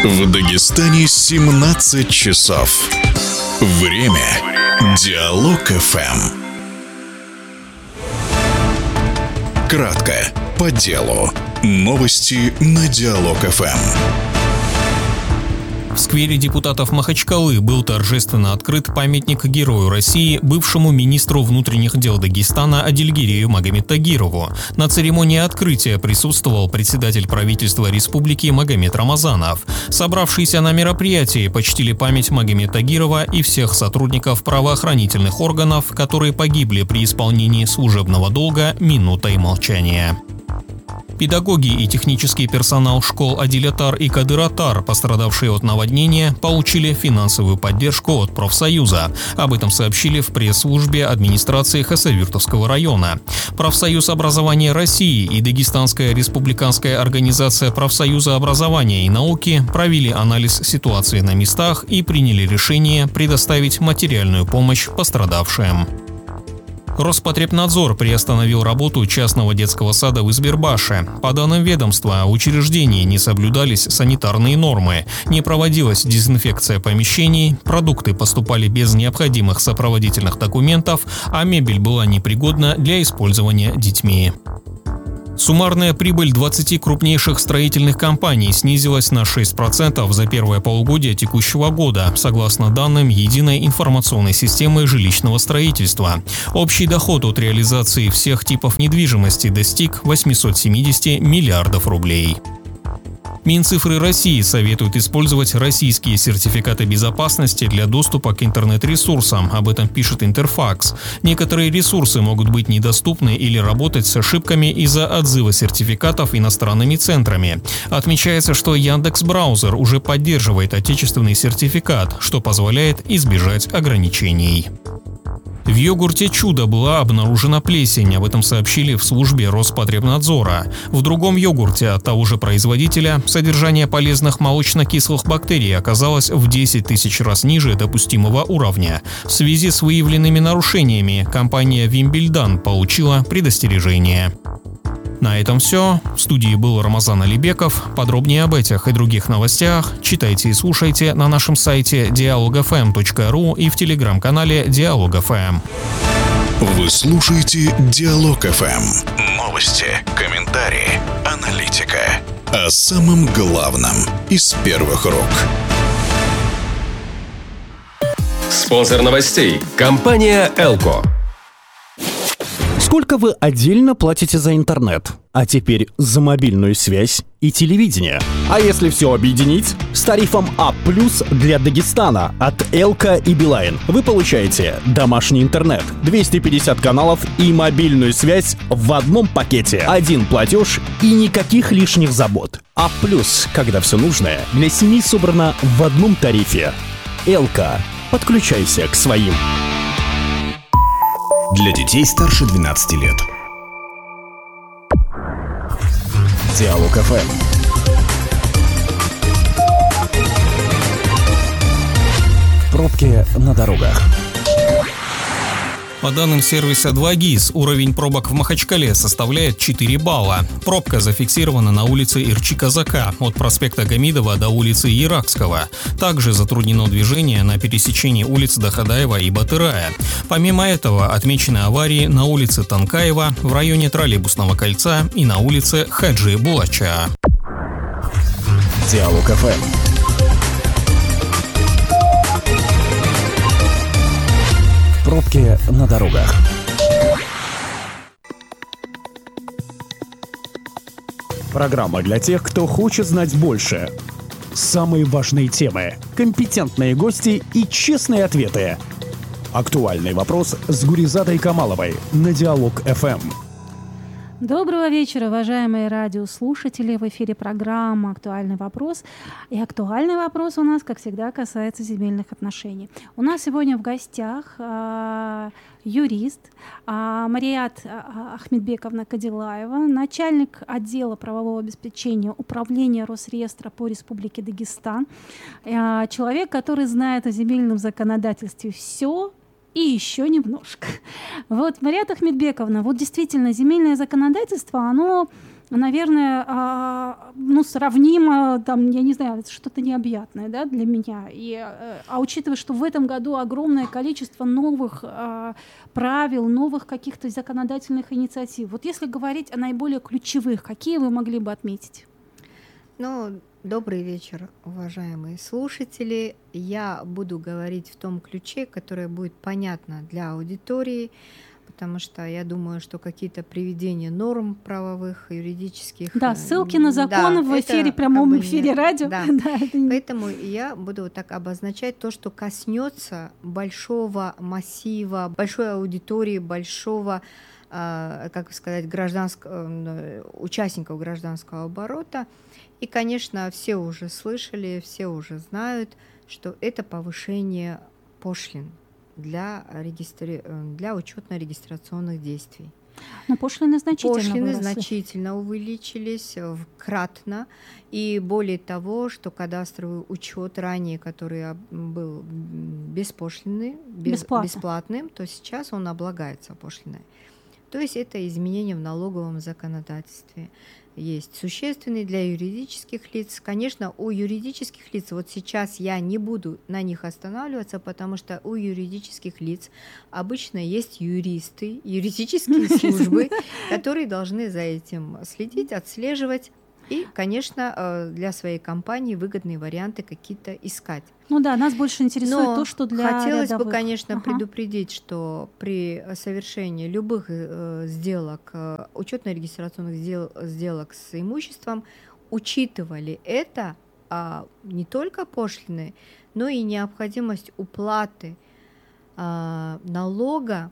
В Дагестане 17 часов. Время Диалог ФМ. Кратко, по делу. Новости на Диалог ФМ. В сквере депутатов Махачкалы был торжественно открыт памятник Герою России, бывшему министру внутренних дел Дагестана Адильгерею Магомед Тагирову. На церемонии открытия присутствовал председатель правительства республики Магомед Рамазанов. Собравшиеся на мероприятии почтили память Магомеда Тагирова и всех сотрудников правоохранительных органов, которые погибли при исполнении служебного долга, минутой молчания. Педагоги и технический персонал школ Адиль-Атар и Кадыр-Атар, пострадавшие от наводнения, получили финансовую поддержку от профсоюза. Об этом сообщили в пресс-службе администрации Хасавюртовского района. Профсоюз образования России и Дагестанская республиканская организация профсоюза образования и науки провели анализ ситуации на местах и приняли решение предоставить материальную помощь пострадавшим. Роспотребнадзор приостановил работу частного детского сада в Избербаше. По данным ведомства, в учреждении не соблюдались санитарные нормы, не проводилась дезинфекция помещений, продукты поступали без необходимых сопроводительных документов, а мебель была непригодна для использования детьми. Суммарная прибыль 20 крупнейших строительных компаний снизилась на 6% за первое полугодие текущего года, согласно данным Единой информационной системы жилищного строительства. Общий доход от реализации всех типов недвижимости достиг 870 миллиардов рублей. Минцифры России советует использовать российские сертификаты безопасности для доступа к интернет-ресурсам, об этом пишет Интерфакс. Некоторые ресурсы могут быть недоступны или работать с ошибками из-за отзыва сертификатов иностранными центрами. Отмечается, что Яндекс.Браузер уже поддерживает отечественный сертификат, что позволяет избежать ограничений. В йогурте «Чудо» была обнаружена плесень, об этом сообщили в службе Роспотребнадзора. В другом йогурте от того же производителя содержание полезных молочно-кислых бактерий оказалось в 10 тысяч раз ниже допустимого уровня. В связи с выявленными нарушениями компания «Вимбельдан» получила предостережение. На этом все. В студии был Рамазан Алибеков. Подробнее об этих и других новостях читайте и слушайте на нашем сайте dialogfm.ru и в телеграм-канале Диалог ФМ. Вы слушаете Диалог ФМ. Новости, комментарии, аналитика. О самом главном из первых рук. Спонсор новостей – компания «Элко». Сколько вы отдельно платите за интернет? А теперь за мобильную связь и телевидение. А если все объединить? С тарифом А+ для Дагестана от Элко и Билайн вы получаете домашний интернет, 250 каналов и мобильную связь в одном пакете. Один платеж и никаких лишних забот. А+, когда все нужное для семьи собрано в одном тарифе. Элко. Подключайся к своим. Для детей старше 12 лет. Диалог ФМ. Пробки на дорогах. По данным сервиса 2GIS, уровень пробок в Махачкале составляет 4 балла. Пробка зафиксирована на улице Ирчи-Казака от проспекта Гамидова до улицы Иракского. Также затруднено движение на пересечении улиц Дахадаева и Батырая. Помимо этого, отмечены аварии на улице Танкаева, в районе Троллейбусного кольца и на улице Хаджи Булача. Диалог ФМ. Пробки на дорогах. Программа для тех, кто хочет знать больше. Самые важные темы, компетентные гости и честные ответы. Актуальный вопрос с Гуризадой Камаловой на Диалог ФМ. Доброго вечера, уважаемые радиослушатели. В эфире программа «Актуальный вопрос». И актуальный вопрос у нас, как всегда, касается земельных отношений. У нас сегодня в гостях юрист Марият Ахмедбековна Кадилаева, начальник отдела правового обеспечения Управления Росреестра по Республике Дагестан. Человек, который знает о земельном законодательстве все и еще немножко. Вот, Марият Ахмедбековна, вот действительно земельное законодательство, оно наверное, сравнимо, там, я не знаю, это что-то необъятное, да, для меня. А учитывая, что в этом году огромное количество новых правил, новых каких-то законодательных инициатив. Вот если говорить о наиболее ключевых, какие вы могли бы отметить? Добрый вечер, уважаемые слушатели. Я буду говорить в том ключе, которое будет понятно для аудитории, потому что я думаю, что какие-то приведения норм правовых, юридических... Да, ссылки на законы в эфире, прямом эфире радио. Да. Поэтому я буду так обозначать то, что коснется большого массива, большой аудитории, большого, участников гражданского оборота. И, конечно, все уже слышали, все уже знают, что это повышение пошлин для учетно-регистрационных действий. Но пошлины значительно значительно увеличились кратно. И более того, что кадастровый учет ранее, который был бесплатным, то сейчас он облагается пошлиной. То есть это изменения в налоговом законодательстве. Есть существенные для юридических лиц. Конечно, у юридических лиц, вот сейчас я не буду на них останавливаться, потому что у юридических лиц обычно есть юристы, юридические службы, которые должны за этим следить, отслеживать и, конечно, для своей компании выгодные варианты какие-то искать. Нас больше интересует то, что для хотелось рядовых. бы, конечно, предупредить, что при совершении любых сделок, учетно-регистрационных сделок с имуществом, учитывали это не только пошлины, но и необходимость уплаты налога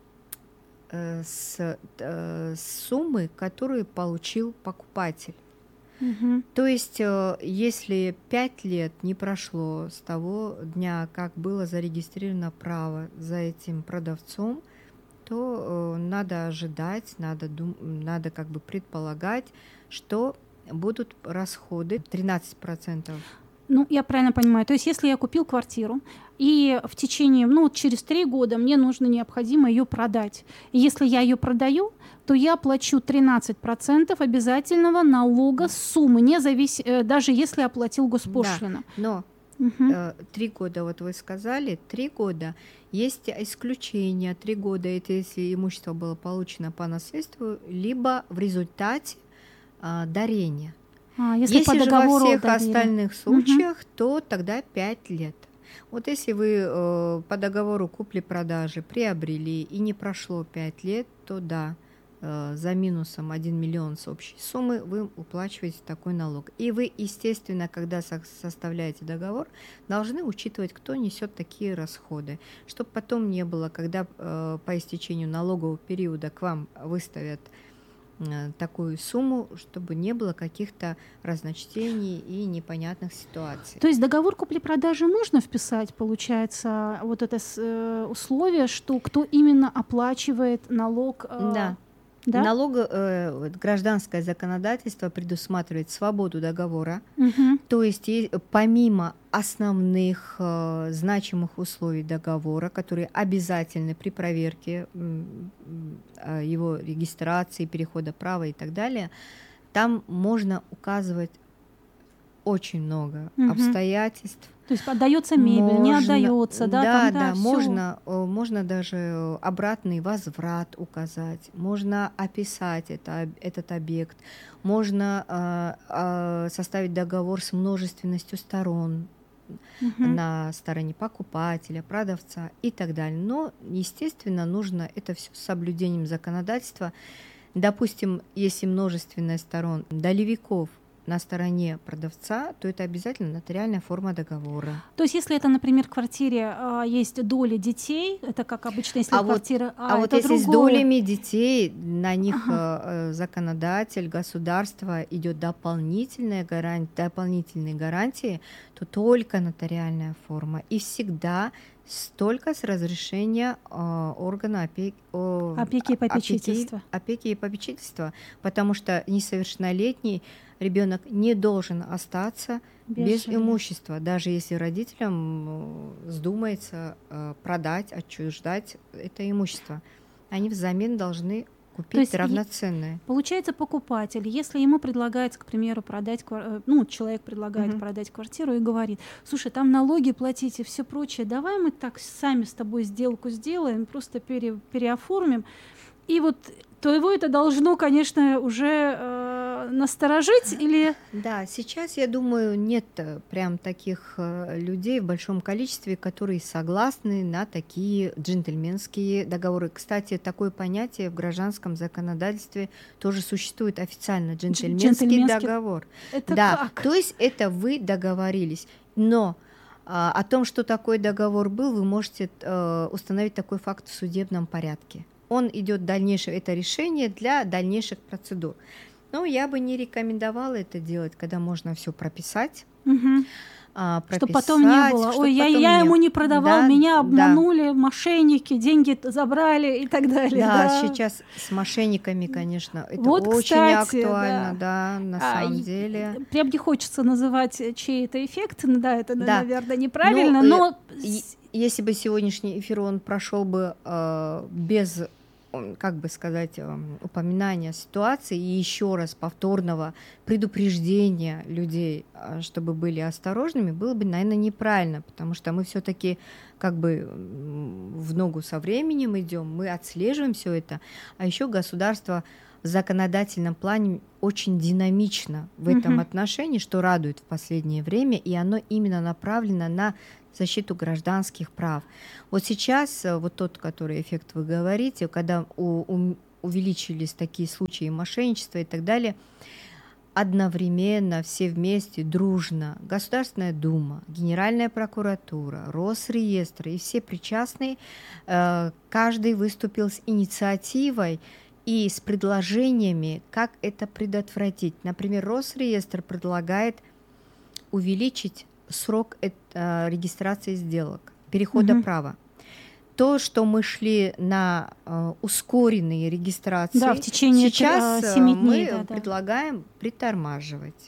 с суммы, которую получил покупатель. То есть, если 5 лет не прошло с того дня, как было зарегистрировано право за этим продавцом, то надо ожидать, надо предполагать, что будут расходы 13%. Я правильно понимаю. То есть, если я купил квартиру, и в течение, через 3 года мне необходимо ее продать. И если я ее продаю, то я плачу 13% обязательного налога с суммы, даже если оплатил госпошлину. Да, но 3 года, вот вы сказали, 3 года. Есть исключения. 3 года — это если имущество было получено по наследству, либо в результате дарения. Если же во всех остальных случаях, то тогда 5 лет. Вот если вы по договору купли-продажи приобрели и не прошло 5 лет, то да, за минусом 1 миллион с общей суммы вы уплачиваете такой налог. И вы, естественно, когда составляете договор, должны учитывать, кто несет такие расходы, чтобы потом не было, когда по истечению налогового периода к вам выставят такую сумму, чтобы не было каких-то разночтений и непонятных ситуаций. То есть договор купли-продажи можно вписать, получается, вот это условие, что кто именно оплачивает налог? Да. Гражданское законодательство предусматривает свободу договора, то есть помимо основных значимых условий договора, которые обязательны при проверке его регистрации, перехода права и так далее, там можно указывать очень много обстоятельств. То есть отдается мебель, не отдается, да? Можно даже обратный возврат указать, можно описать этот объект, можно составить договор с множественностью сторон на стороне покупателя, продавца и так далее. Но, естественно, нужно это все с соблюдением законодательства. Допустим, если множественность сторон долевиков на стороне продавца, то это обязательно нотариальная форма договора. То есть, если это, например, в квартире есть доля детей, это как обычно, если квартира... вот если с долями детей, на них законодатель, государство идет дополнительные гарантии, то только нотариальная форма. И всегда только с разрешения органа опеки и попечительства, потому что несовершеннолетний ребенок не должен остаться без имущества, даже если родителям вздумается продать, отчуждать это имущество. Они взамен должны купить равноценное. Получается, покупатель, если ему предлагается, к примеру, продать, человек предлагает продать квартиру и говорит: слушай, там налоги платить и все прочее, давай мы так сами с тобой сделку сделаем, просто переоформим. И вот то его это должно, конечно, уже насторожить или... Да, сейчас, я думаю, нет прям таких людей в большом количестве, которые согласны на такие джентльменские договоры. Кстати, такое понятие в гражданском законодательстве тоже существует официально, джентльменский договор. Это да, как? то есть это вы договорились, но о том, что такой договор был, вы можете установить такой факт в судебном порядке. Он идет дальнейшее, это решение для дальнейших процедур. Но я бы не рекомендовала это делать, когда можно все прописать. Чтобы потом не было. Ой, я ему не продавал, да, меня обманули, да. Мошенники, деньги забрали и так далее. Да, сейчас с мошенниками, конечно, это вот, очень кстати, актуально, да, на самом деле. Прям не хочется называть чей-то эффект, да, это, да. Наверное, неправильно, но... Если бы сегодняшний эфир, он прошел бы без, как бы сказать, упоминания ситуации и еще раз повторного предупреждения людей, чтобы были осторожными, было бы, наверное, неправильно, потому что мы все-таки как бы в ногу со временем идем, мы отслеживаем все это, а еще государство в законодательном плане очень динамично в этом отношении, что радует в последнее время, и оно именно направлено на защиту гражданских прав. Вот сейчас, вот тот, который эффект вы говорите, когда увеличились такие случаи мошенничества и так далее, одновременно, все вместе, дружно, Государственная Дума, Генеральная прокуратура, Росреестр и все причастные, каждый выступил с инициативой и с предложениями, как это предотвратить. Например, Росреестр предлагает увеличить срок регистрации сделок, перехода права. То, что мы шли на ускоренные регистрации, да, в течение сейчас 7 дней, мы предлагаем притормаживать.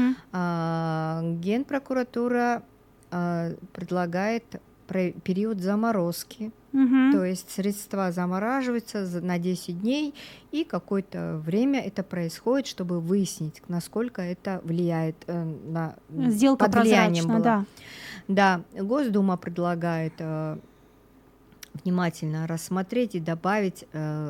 Генпрокуратура предлагает период заморозки, то есть средства замораживаются на 10 дней, и какое-то время это происходит, чтобы выяснить, насколько это влияет на сделка под влиянием была. Да. Да, Госдума предлагает внимательно рассмотреть и добавить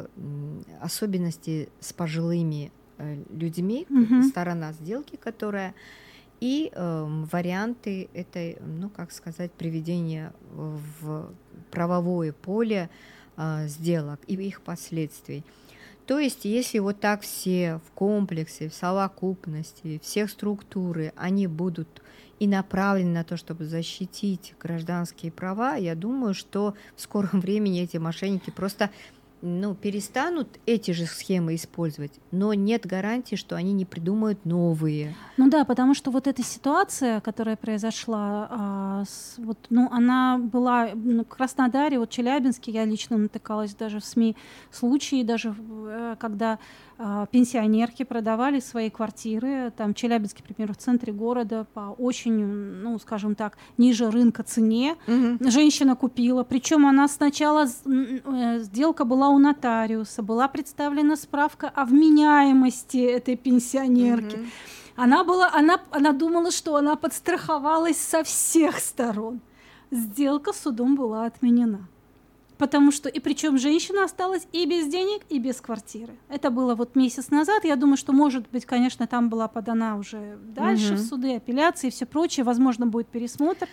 особенности с пожилыми людьми, сторона сделки, которая, и варианты этой, как сказать, приведения в правовое поле сделок и их последствий. То есть, если вот так все в комплексе, в совокупности, всех структуры, они будут и направлены на то, чтобы защитить гражданские права, я думаю, что в скором времени эти мошенники просто перестанут эти же схемы использовать, но нет гарантии, что они не придумают новые. Да, потому что вот эта ситуация, которая произошла, она была в Краснодаре, Челябинске, я лично натыкалась даже в СМИ случаи, даже когда пенсионерки продавали свои квартиры, там в Челябинске, например, в центре города по очень, скажем так, ниже рынка цене. Женщина купила, причем она сначала, сделка была у нотариуса, была представлена справка о вменяемости этой пенсионерки. Она думала, что она подстраховалась со всех сторон. Сделка судом была отменена. Потому что, и причем женщина осталась и без денег, и без квартиры. Это было месяц назад. Я думаю, что, может быть, конечно, там была подана уже дальше в суды, апелляции и все прочее. Возможно, будет пересмотр.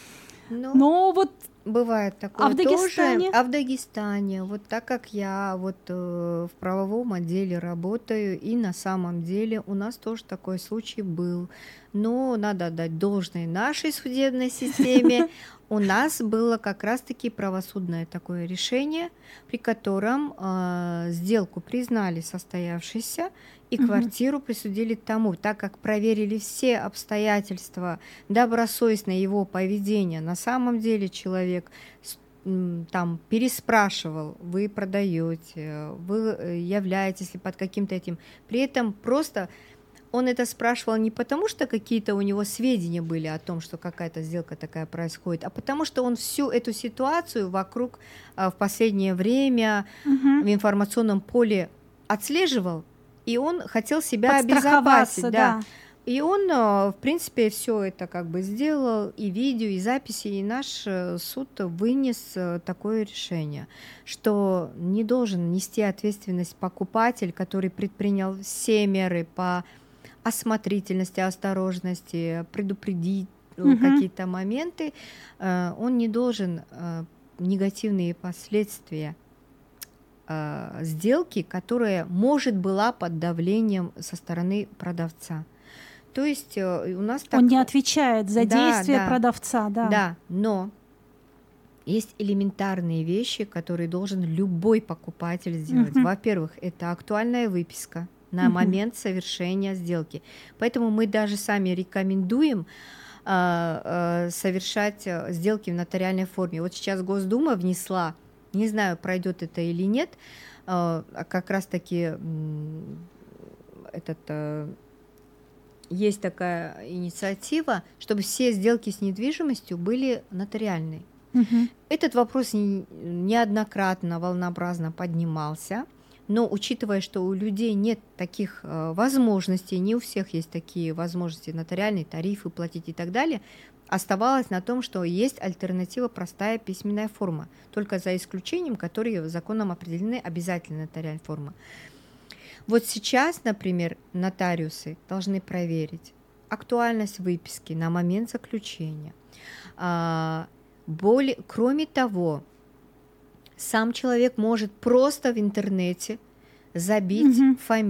Но вот бывает такое в Дагестане? Тоже. А в Дагестане, вот так как я в правовом отделе работаю, и на самом деле у нас тоже такой случай был. Но надо отдать должное нашей судебной системе. У нас было как раз-таки правосудное такое решение, при котором сделку признали состоявшейся, и квартиру присудили тому, так как проверили все обстоятельства добросовестного его поведения. На самом деле человек там переспрашивал: вы продаете, вы являетесь ли под каким-то этим. При этом просто он это спрашивал не потому, что какие-то у него сведения были о том, что какая-то сделка такая происходит, а потому что он всю эту ситуацию вокруг в последнее время в информационном поле отслеживал, и он хотел себя Подстраховаться, обезопасить. Да. И он, в принципе, все это как бы сделал, и видео, и записи, и наш суд вынес такое решение, что не должен нести ответственность покупатель, который предпринял все меры по осмотрительности, осторожности, предупредить какие-то моменты, он не должен негативные последствия сделки, которая, может, была под давлением со стороны продавца. То есть у нас так... Он не отвечает за действия продавца, да. Да, но есть элементарные вещи, которые должен любой покупатель сделать. Во-первых, это актуальная выписка на момент совершения сделки. Поэтому мы даже сами рекомендуем совершать сделки в нотариальной форме. Вот сейчас Госдума внесла, не знаю, пройдет это или нет, как раз-таки есть такая инициатива, чтобы все сделки с недвижимостью были нотариальные. Этот вопрос неоднократно, волнообразно поднимался, но учитывая, что у людей нет таких возможностей, не у всех есть такие возможности, нотариальные тарифы платить и так далее, оставалось на том, что есть альтернатива простая письменная форма, только за исключением, которые законом определены, обязательно нотариальная форма. Вот сейчас, например, нотариусы должны проверить актуальность выписки на момент заключения. Кроме того, сам человек может просто в интернете забить фамилию,